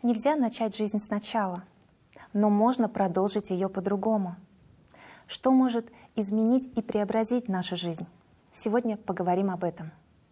Нельзя начать жизнь сначала, но можно продолжить ее по-другому. Что может изменить и преобразить нашу жизнь? Сегодня поговорим об этом.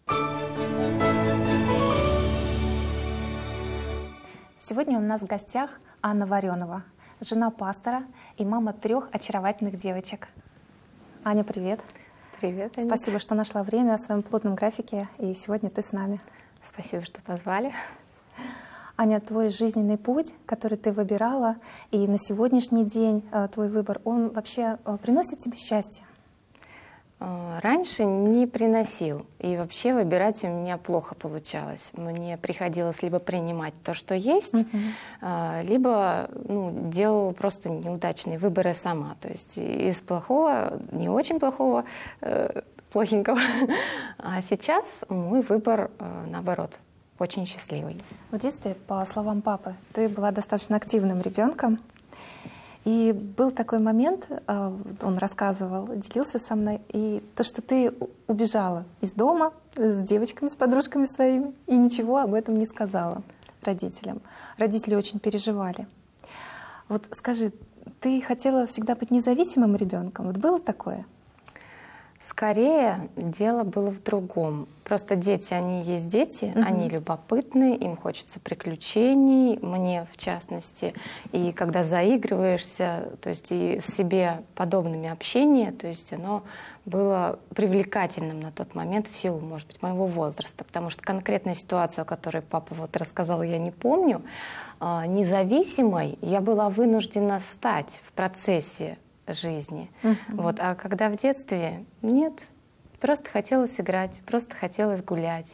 Сегодня у нас в гостях Анна Варенова, жена пастора и мама 3 очаровательных девочек. Аня, привет. Привет, Аня. Спасибо, что нашла время в своем плотном графике, и сегодня ты с нами. Спасибо, что позвали. Аня, твой жизненный путь, который ты выбирала, и на сегодняшний день твой выбор, он вообще приносит тебе счастье? Раньше не приносил, и вообще выбирать у меня плохо получалось. Мне приходилось либо принимать то, что есть, либо делала просто неудачные выборы сама. То есть из плохого, не очень плохого, плохенького. А сейчас мой выбор, наоборот, очень счастливый. В детстве, по словам папы, ты была достаточно активным ребенком. И был такой момент, он рассказывал, делился со мной, и то, что ты убежала из дома с девочками, с подружками своими, и ничего об этом не сказала родителям. Родители очень переживали. Вот скажи, ты хотела всегда быть независимым ребенком? Вот было такое? Скорее, дело было в другом. Просто дети, они есть дети, они любопытны, им хочется приключений, мне в частности. И когда заигрываешься, то есть и с себе подобными общение, то есть оно было привлекательным на тот момент в силу, может быть, моего возраста. Потому что конкретную ситуацию, о которой папа вот рассказал, я не помню. Независимой я была вынуждена стать в процессе жизни. Вот. А когда в детстве нет, просто хотелось играть, просто хотелось гулять,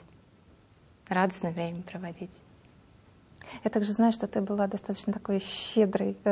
радостное время проводить. Я также знаю, что ты была достаточно такой щедрой